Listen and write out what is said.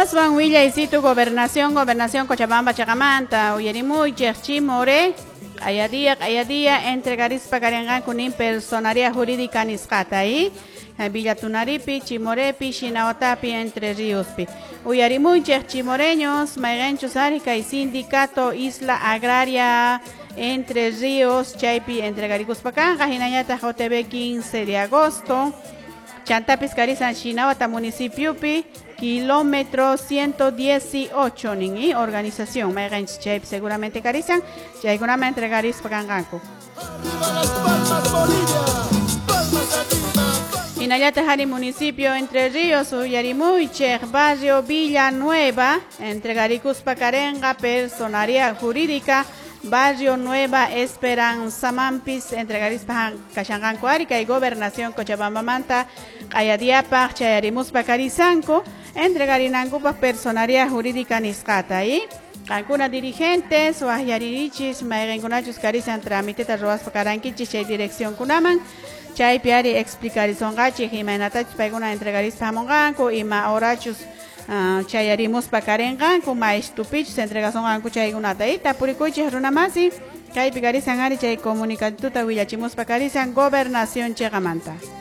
Aswan Villa Isitu Gobernación Cochabamba Chagamanta, Uyerimuy, Chimore, Ayadía, entregarispa Karengan Kunin personaria jurídica Niscataí, Villa Tunaripi, Chimorepi, Xinaotapi, Entre Ríospi. Uyarimuy, Chimoreños, Maigenchos Arica y Sindicato Isla Agraria Entre Ríos, Chaipi, Entregaricuspacan, Hinayata JTB 15 de agosto. Chantapis Carizan Xinaota Municipiopi, kilómetro 118, Ningi, organización, Maigench Chaip, seguramente Carizan, Chaigurama Entregarispacanganco. Hinayata Jari Municipio Entre Ríos, Uyarimuy, barrio Villanueva, Entregaricuspacarenga, personaria jurídica, Barrio Nueva Esperanza Mampis, entregarispa Caxanganco Arica y Gobernación Cochabamba Manta, Ayadiapa, Chayarimuspa Carizanco, entregarinancupa personaria jurídica Niscata y alguna dirigentes, Ayaririchis, Maigengunachus Carizan Tramiteta Roas Pacaranquichis, Chay Dirección Kunaman, Chay Piari explicarizongachi, Jimenatach Paiguna entregarispa Monganco y Maorachus. Chayarimos pakarengan kuma estupich se entregason anku chaygunata ita purikuchi runamasi chay picarizan ari chay comunicatuta willachimos pakarisan Gobernación Chagamanta.